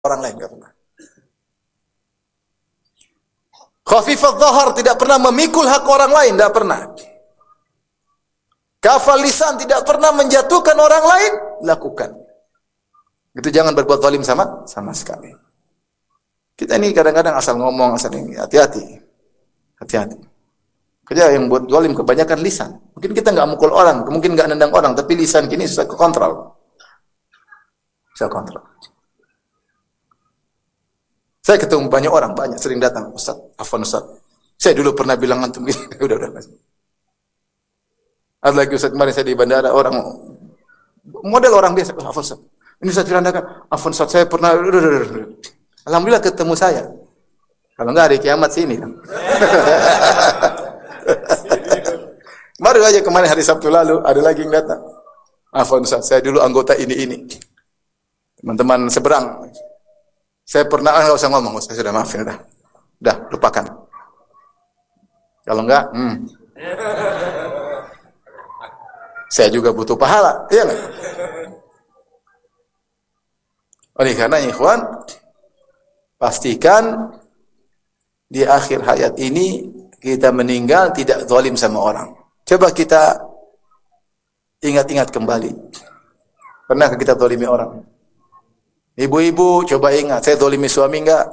orang lain, enggak pernah. Khafifadz dhahar, tidak pernah memikul hak orang lain, tidak pernah. Kafal lisan, tidak pernah menjatuhkan orang lain, lakukan. Itu jangan berbuat zalim sama sekali. Kita ini kadang-kadang asal ngomong, asal ini, hati-hati. Hati-hati. Kerja yang buat zalim kebanyakan lisan. Mungkin kita enggak mukul orang, mungkin enggak nendang orang, tapi lisan kini susah kontrol. Susah kontrol. Saya ketemu banyak orang, sering datang, Ustaz, afwan Ustaz. Saya dulu pernah bilang antum gini, udah. Ada lagi Ustaz, kemarin saya di bandara, orang model orang biasa, afwan Ustaz. Ini Ustaz dirandakan, afwan Ustaz, saya pernah, udah. Alhamdulillah ketemu saya. Kalau enggak hari kiamat sini kan. Baru aja kemarin hari Sabtu lalu, ada lagi yang datang. Afwan Ustaz, saya dulu anggota ini. Teman-teman seberang. Saya pernah, enggak usah ngomong, saya sudah maafin, udah, lupakan. Kalau enggak, saya juga butuh pahala, iya enggak? Oleh karena ikhwan, pastikan di akhir hayat ini kita meninggal tidak zalim sama orang. Coba kita ingat-ingat kembali. Pernahkah kita zalimi orang? Ibu-ibu, coba ingat, saya zalimi suami enggak?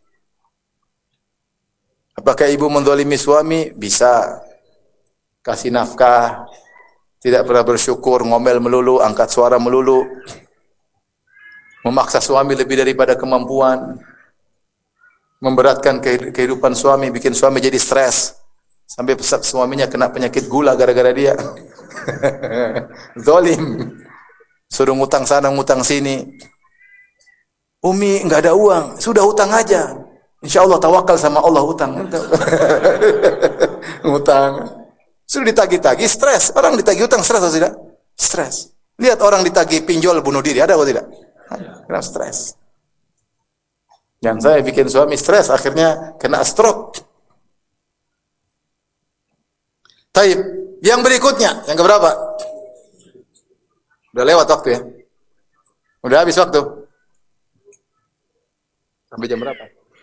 Apakah ibu menzalimi suami? Bisa. Kasih nafkah, tidak pernah bersyukur, ngomel melulu, angkat suara melulu, memaksa suami lebih daripada kemampuan, memberatkan kehidupan suami, bikin suami jadi stres, sampai suaminya kena penyakit gula gara-gara dia. Zalim. Suruh ngutang sana, ngutang sini. Umi enggak ada uang, sudah hutang aja. Insyaallah tawakal sama Allah hutang. Hutang. Sudah ditagih-tagih stres. Orang ditagih hutang stres atau tidak? Stres. Lihat orang ditagih pinjol bunuh diri, ada atau tidak? Kena stres. Dan saya bikin suami stres, akhirnya kena stroke. Taib. Yang berikutnya, yang keberapa? Udah lewat waktu ya? Udah habis waktu? Sampai jam berapa?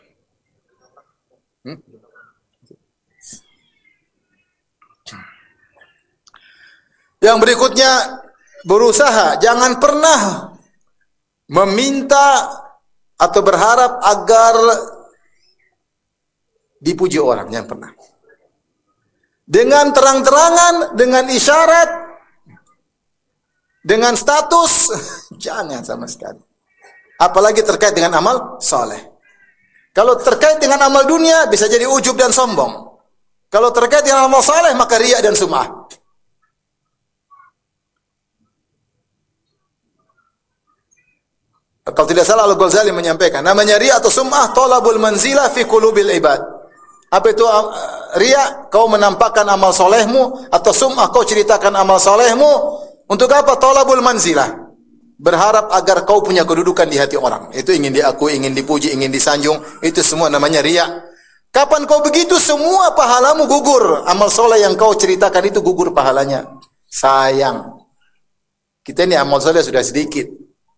Yang berikutnya, berusaha. Jangan pernah meminta atau berharap agar dipuji orang. Jangan pernah. Dengan terang-terangan, dengan isyarat, dengan status, jangan sama sekali. Apalagi terkait dengan amal saleh. Kalau terkait dengan amal dunia, bisa jadi ujub dan sombong. Kalau terkait dengan amal saleh, maka riya dan sum'ah. Kalau tidak salah Al-Ghazali menyampaikan, namanya riya atau sum'ah, talabul manzilah fi qulubil ibad. Apa itu riya? Kau menampakkan amal solehmu, atau sum'ah, kau ceritakan amal solehmu. Untuk apa? Talabul manzilah. Berharap agar kau punya kedudukan di hati orang. Itu ingin diakui, ingin dipuji, ingin disanjung. Itu semua namanya riya. Kapan kau begitu, semua pahalamu gugur. Amal soleh yang kau ceritakan itu gugur pahalanya. Sayang. Kita ini amal soleh sudah sedikit.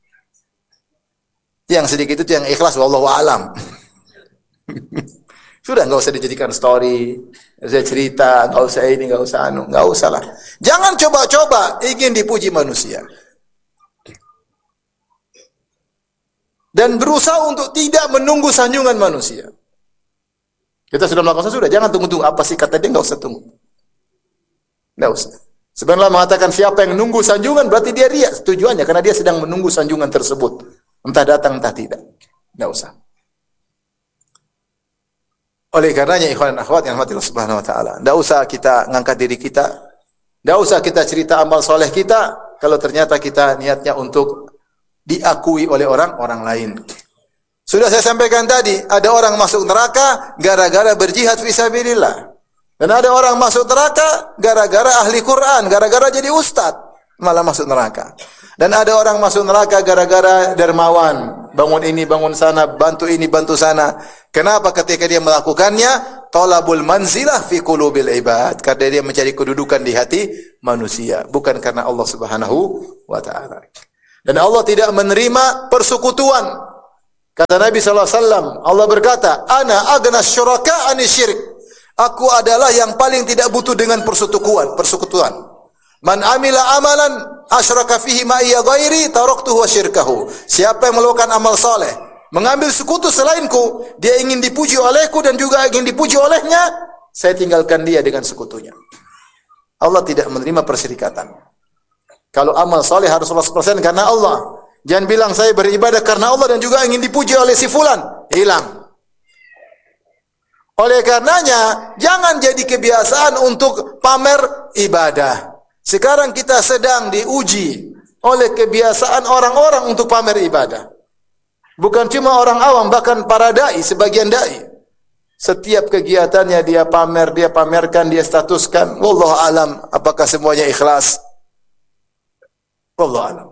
Yang sedikit itu yang ikhlas, wallahu a'lam. Sudah, enggak usah dijadikan story, enggak usah cerita, enggak usah ini, enggak usah anu, enggak usah lah. Jangan coba-coba ingin dipuji manusia. Dan berusaha untuk tidak menunggu sanjungan manusia. Kita sudah melakukan sudah, jangan tunggu-tunggu apa sih kata dia, enggak usah tunggu. Enggak usah. Sebenarnya mengatakan siapa yang nunggu sanjungan berarti dia riya tujuannya, karena dia sedang menunggu sanjungan tersebut. Entah datang entah tidak. Enggak usah. Oleh karenanya ikhwan dan akhwat yang rahmatillah subhanahu wa ta'ala, enggak usah kita ngangkat diri kita. Enggak usah kita cerita amal soleh kita kalau ternyata kita niatnya untuk diakui oleh orang lain. Sudah saya sampaikan tadi, ada orang masuk neraka gara-gara berjihad fisabilillah. Dan ada orang masuk neraka gara-gara ahli Quran, gara-gara jadi ustaz, malah masuk neraka. Dan ada orang masuk neraka gara-gara dermawan, bangun ini, bangun sana, bantu ini, bantu sana. Kenapa? Ketika dia melakukannya, talabul manzilah fi qulubil ibad, karena dia mencari kedudukan di hati manusia, bukan karena Allah Subhanahu wa taala. Dan Allah tidak menerima persekutuan. Kata Nabi SAW, Allah berkata, Ana agna syuraka ani syirik. Aku adalah yang paling tidak butuh dengan persekutuan. Man amila amalan asyraka fihi ma'iya ghairi taraktuhu wa syirkahu. Siapa yang melakukan amal soleh, mengambil sekutu selainku, dia ingin dipuji olehku dan juga ingin dipuji olehnya, saya tinggalkan dia dengan sekutunya. Allah tidak menerima persyirikatan. Kalau amal soleh harus 100% karena Allah. Jangan bilang saya beribadah karena Allah dan juga ingin dipuji oleh si fulan. Hilang. Oleh karenanya, jangan jadi kebiasaan untuk pamer ibadah. Sekarang kita sedang diuji oleh kebiasaan orang-orang untuk pamer ibadah. Bukan cuma orang awam, bahkan para da'i, sebagian da'i. Setiap kegiatannya dia pamer, dia pamerkan, dia statuskan. Wallahu alam, apakah semuanya ikhlas? Wallahu alam.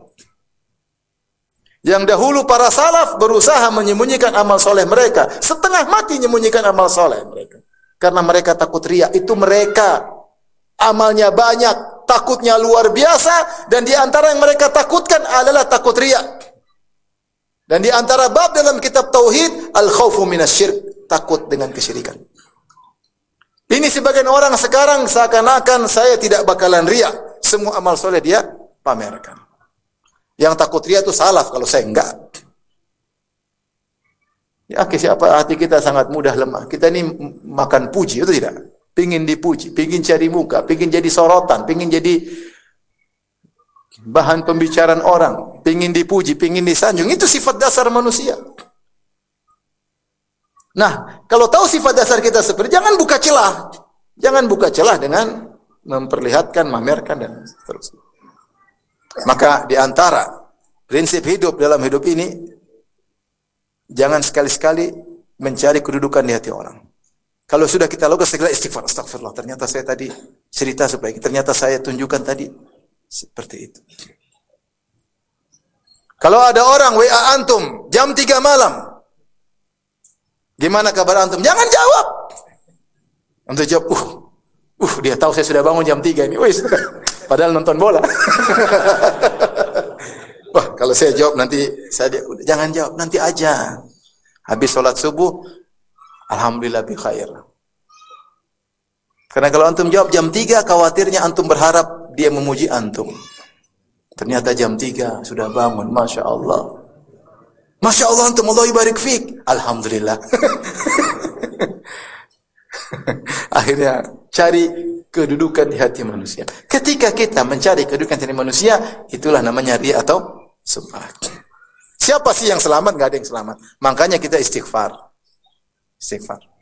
Yang dahulu para salaf berusaha menyembunyikan amal soleh mereka. Setengah mati menyembunyikan amal soleh mereka. Karena mereka takut riya. Itu mereka. Amalnya banyak. Takutnya luar biasa. Dan di antara yang mereka takutkan adalah takut riya. Dan di antara bab dalam kitab Tauhid. Al-khawfu minasyirk. Takut dengan kesyirikan. Ini sebagian orang sekarang seakan-akan saya tidak bakalan riya. Semua amal soleh dia pamerkan. Yang takut riya itu salaf, kalau saya enggak. Ya, siapa hati kita sangat mudah lemah. Kita ini makan puji, itu tidak? Pingin dipuji, pingin cari muka, pingin jadi sorotan, pingin jadi bahan pembicaraan orang, pingin dipuji, pingin disanjung. Itu sifat dasar manusia. Nah, kalau tahu sifat dasar kita seperti, jangan buka celah. Jangan buka celah dengan memperlihatkan, mamerkan, dan seterusnya. Maka di antara prinsip hidup dalam hidup ini, jangan sekali-sekali mencari kedudukan di hati orang. Kalau sudah kita lakukan segala istighfar, astagfirullah, ternyata saya tadi cerita supaya ternyata saya tunjukkan tadi seperti itu. Kalau ada orang WA antum jam 3 malam, gimana kabar antum? Jangan jawab. Antum jawab, dia tahu saya sudah bangun jam 3 ini. Padahal nonton bola. Wah, kalau saya jawab nanti jangan jawab, nanti aja. Habis sholat subuh, alhamdulillah bi khair. Karena kalau antum jawab jam 3, khawatirnya antum berharap dia memuji antum. Ternyata jam 3 sudah bangun, Masya Allah. Masya Allah antum, Allah ibarik fik. Alhamdulillah. Akhirnya cari kedudukan di hati manusia. Ketika kita mencari kedudukan di hati manusia, itulah namanya riya atau sum'ah. Siapa sih yang selamat? Gak ada yang selamat. Makanya kita istighfar. Istighfar.